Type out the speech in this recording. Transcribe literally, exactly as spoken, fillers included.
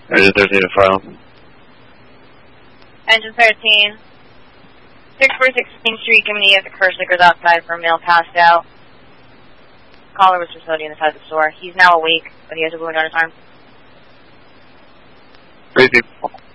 Engine thirteen to file. Engine thirteen. six four sixteenth Street, coming to the Kershnickers outside for a male passed out. Caller was facility inside the store. He's now awake, but he has a wound on his arm. Crazy.